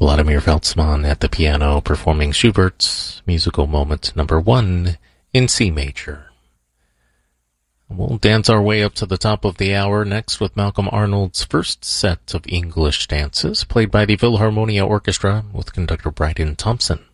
Vladimir Veltsman at the piano performing Schubert's Musical Moment No. 1 in C major. We'll dance our way up to the top of the hour next with Malcolm Arnold's first set of English dances, played by the Philharmonia Orchestra with conductor Bryden Thompson.